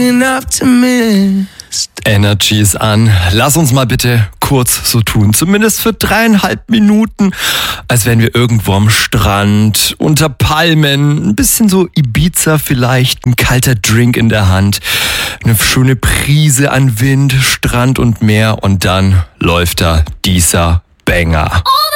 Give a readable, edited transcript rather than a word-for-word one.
Energy ist an. Lass uns mal bitte kurz so tun, zumindest für 3,5 Minuten, als wären wir irgendwo am Strand, unter Palmen, ein bisschen so Ibiza vielleicht, ein kalter Drink in der Hand, eine schöne Prise an Wind, Strand und Meer und dann läuft da dieser Banger.